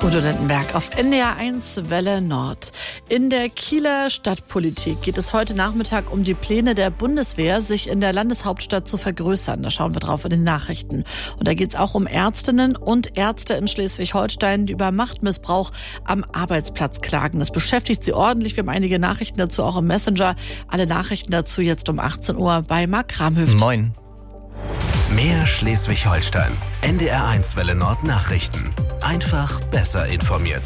Udo Lindenberg auf NDR 1 Welle Nord. In der Kieler Stadtpolitik geht es heute Nachmittag um die Pläne der Bundeswehr, sich in der Landeshauptstadt zu vergrößern. Da schauen wir drauf in den Nachrichten. Und da geht es auch um Ärztinnen und Ärzte in Schleswig-Holstein, die über Machtmissbrauch am Arbeitsplatz klagen. Das beschäftigt sie ordentlich. Wir haben einige Nachrichten dazu auch im Messenger. Alle Nachrichten dazu jetzt um 18 Uhr bei Marc Kramhöft. Moin. Mehr Schleswig-Holstein. NDR 1 Welle Nord Nachrichten. Einfach besser informiert.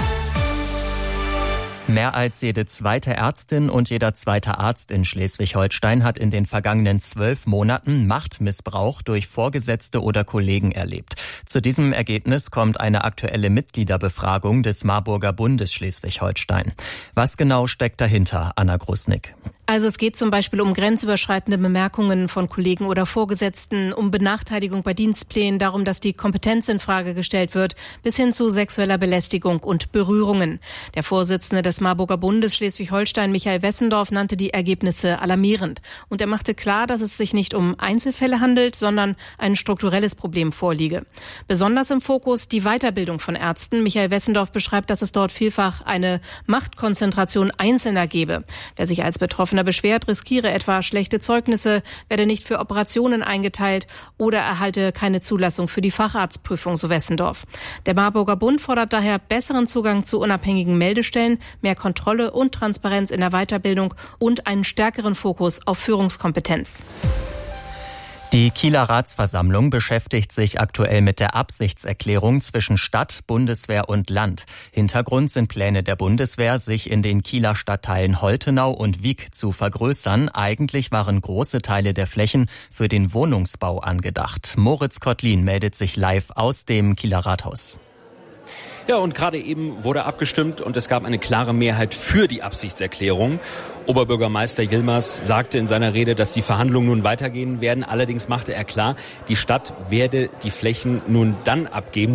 Mehr als jede zweite Ärztin und jeder zweite Arzt in Schleswig-Holstein hat in den vergangenen 12 Monaten Machtmissbrauch durch Vorgesetzte oder Kollegen erlebt. Zu diesem Ergebnis kommt eine aktuelle Mitgliederbefragung des Marburger Bundes Schleswig-Holstein. Was genau steckt dahinter, Anna Grusnick? Also es geht zum Beispiel um grenzüberschreitende Bemerkungen von Kollegen oder Vorgesetzten, um Benachteiligung bei Dienstplänen, darum, dass die Kompetenz in Frage gestellt wird, bis hin zu sexueller Belästigung und Berührungen. Der Vorsitzende des Marburger Bundes Schleswig-Holstein, Michael Wessendorf, nannte die Ergebnisse alarmierend. Und er machte klar, dass es sich nicht um Einzelfälle handelt, sondern ein strukturelles Problem vorliege. Besonders im Fokus die Weiterbildung von Ärzten. Michael Wessendorf beschreibt, dass es dort vielfach eine Machtkonzentration Einzelner gebe. Wer sich als Betroffener beschwert, riskiere etwa schlechte Zeugnisse, werde nicht für Operationen eingeteilt oder erhalte keine Zulassung für die Facharztprüfung, so Wessendorf. Der Marburger Bund fordert daher besseren Zugang zu unabhängigen Meldestellen, mehr Kontrolle und Transparenz in der Weiterbildung und einen stärkeren Fokus auf Führungskompetenz. Die Kieler Ratsversammlung beschäftigt sich aktuell mit der Absichtserklärung zwischen Stadt, Bundeswehr und Land. Hintergrund sind Pläne der Bundeswehr, sich in den Kieler Stadtteilen Holtenau und Wiek zu vergrößern. Eigentlich waren große Teile der Flächen für den Wohnungsbau angedacht. Moritz Kottlin meldet sich live aus dem Kieler Rathaus. Ja, und gerade eben wurde abgestimmt und es gab eine klare Mehrheit für die Absichtserklärung. Oberbürgermeister Yilmaz sagte in seiner Rede, dass die Verhandlungen nun weitergehen werden. Allerdings machte er klar, die Stadt werde die Flächen nur dann abgeben,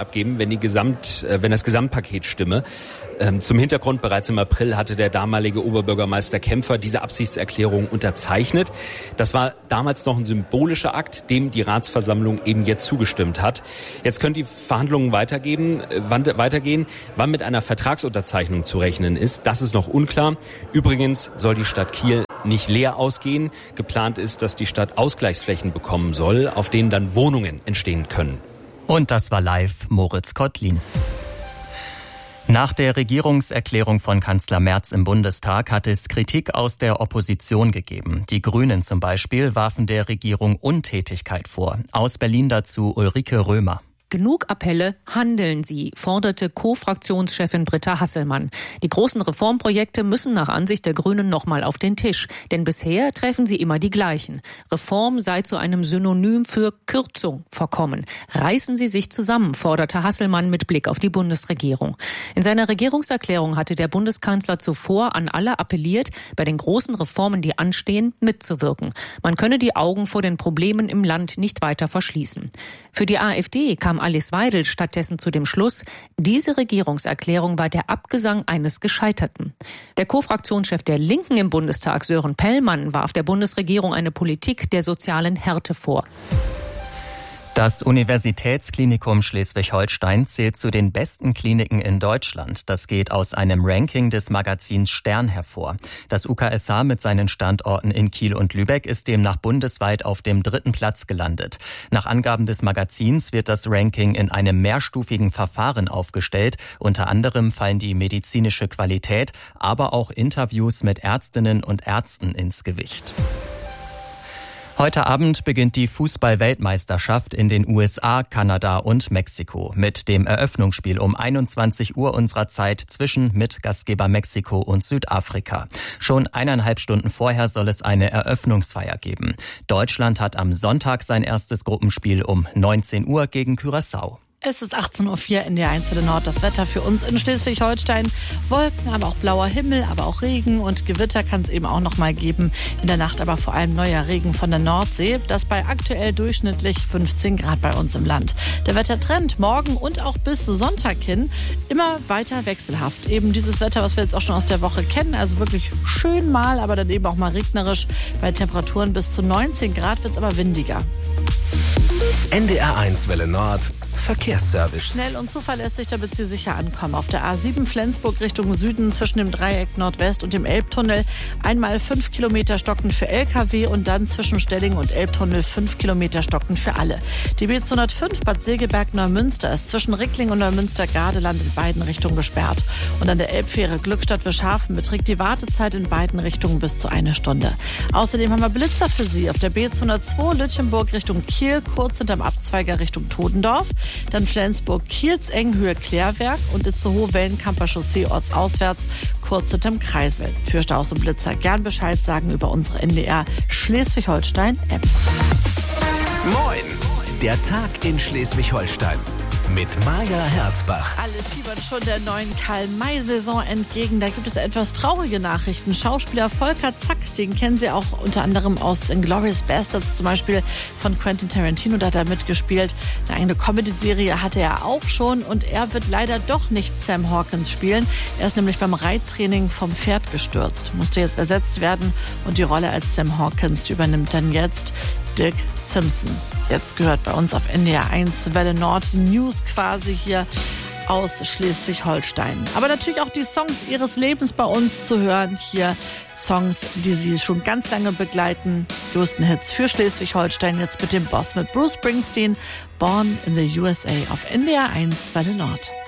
wenn das Gesamtpaket stimme. Zum Hintergrund, bereits im April hatte der damalige Oberbürgermeister Kämpfer diese Absichtserklärung unterzeichnet. Das war damals noch ein symbolischer Akt, dem die Ratsversammlung eben jetzt zugestimmt hat. Jetzt können die Verhandlungen weitergehen. Wann mit einer Vertragsunterzeichnung zu rechnen ist, das ist noch unklar. Übrigens soll die Stadt Kiel nicht leer ausgehen. Geplant ist, dass die Stadt Ausgleichsflächen bekommen soll, auf denen dann Wohnungen entstehen können. Und das war live Moritz Kottlin. Nach der Regierungserklärung von Kanzler Merz im Bundestag hat es Kritik aus der Opposition gegeben. Die Grünen zum Beispiel warfen der Regierung Untätigkeit vor. Aus Berlin dazu Ulrike Römer. Genug Appelle, handeln Sie, forderte Co-Fraktionschefin Britta Hasselmann. Die großen Reformprojekte müssen nach Ansicht der Grünen nochmal auf den Tisch. Denn bisher treffen sie immer die gleichen. Reform sei zu einem Synonym für Kürzung verkommen. Reißen Sie sich zusammen, forderte Hasselmann mit Blick auf die Bundesregierung. In seiner Regierungserklärung hatte der Bundeskanzler zuvor an alle appelliert, bei den großen Reformen, die anstehen, mitzuwirken. Man könne die Augen vor den Problemen im Land nicht weiter verschließen. Für die AfD kam Alice Weidel stattdessen zu dem Schluss, diese Regierungserklärung war der Abgesang eines Gescheiterten. Der Co-Fraktionschef der Linken im Bundestag, Sören Pellmann, warf der Bundesregierung eine Politik der sozialen Härte vor. Das Universitätsklinikum Schleswig-Holstein zählt zu den besten Kliniken in Deutschland. Das geht aus einem Ranking des Magazins Stern hervor. Das UKSH mit seinen Standorten in Kiel und Lübeck ist demnach bundesweit auf dem 3. Platz gelandet. Nach Angaben des Magazins wird das Ranking in einem mehrstufigen Verfahren aufgestellt. Unter anderem fallen die medizinische Qualität, aber auch Interviews mit Ärztinnen und Ärzten ins Gewicht. Heute Abend beginnt die Fußball-Weltmeisterschaft in den USA, Kanada und Mexiko mit dem Eröffnungsspiel um 21 Uhr unserer Zeit mit Gastgeber Mexiko und Südafrika. Schon 1,5 Stunden vorher soll es eine Eröffnungsfeier geben. Deutschland hat am Sonntag sein erstes Gruppenspiel um 19 Uhr gegen Curaçao. Es ist 18.04 Uhr in der 1 Welle Nord. Das Wetter für uns in Schleswig-Holstein. Wolken, aber auch blauer Himmel, aber auch Regen und Gewitter kann es eben auch noch mal geben. In der Nacht aber vor allem neuer Regen von der Nordsee. Das bei aktuell durchschnittlich 15 Grad bei uns im Land. Der Wettertrend morgen und auch bis Sonntag hin immer weiter wechselhaft. Eben dieses Wetter, was wir jetzt auch schon aus der Woche kennen. Also wirklich schön mal, aber dann eben auch mal regnerisch. Bei Temperaturen bis zu 19 Grad wird es aber windiger. NDR 1 Welle Nord. Verkehrsservice. Schnell und zuverlässig, damit Sie sicher ankommen. Auf der A7 Flensburg Richtung Süden zwischen dem Dreieck Nordwest und dem Elbtunnel einmal 5 Kilometer stockend für LKW und dann zwischen Stelling und Elbtunnel 5 Kilometer stockend für alle. Die B205 Bad Segeberg-Neumünster ist zwischen Rickling und Neumünster-Gardeland in beiden Richtungen gesperrt. Und an der Elbfähre Glückstadt-Wischhafen beträgt die Wartezeit in beiden Richtungen bis zu 1 Stunde. Außerdem haben wir Blitzer für Sie auf der B202 Lütchenburg Richtung Kiel, kurz hinterm Abzweiger Richtung Todendorf. Dann Flensburg-Kielzeng, Höhe Klärwerk und Itzehoe-Wellenkamper Chaussee ortsauswärts, kurz hinterm Kreisel. Für Staus und Blitzer gern Bescheid sagen über unsere NDR Schleswig-Holstein-App. Moin, der Tag in Schleswig-Holstein. Mit Maja Herzbach. Alle fiebern schon der neuen Karl-May-Saison entgegen. Da gibt es etwas traurige Nachrichten. Schauspieler Volker Zack, den kennen Sie auch unter anderem aus Inglourious Basterds, zum Beispiel von Quentin Tarantino, da hat er mitgespielt. Eine eigene Comedy-Serie hatte er auch schon und er wird leider doch nicht Sam Hawkins spielen. Er ist nämlich beim Reittraining vom Pferd gestürzt, musste jetzt ersetzt werden und die Rolle als Sam Hawkins übernimmt dann jetzt Dick Simpson. Jetzt gehört bei uns auf NDR 1 Welle Nord die News quasi hier aus Schleswig-Holstein. Aber natürlich auch die Songs ihres Lebens bei uns zu hören. Hier Songs, die sie schon ganz lange begleiten. Größten Hits für Schleswig-Holstein. Jetzt mit dem Boss, mit Bruce Springsteen. Born in the USA auf NDR 1 Welle Nord.